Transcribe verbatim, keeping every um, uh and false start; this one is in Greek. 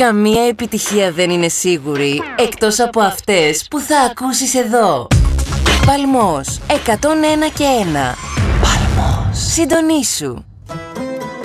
Καμία επιτυχία δεν είναι σίγουρη, εκτός από αυτές που θα ακούσεις εδώ. Παλμός εκατόν ένα και ένα. Παλμός. Συντονίσου.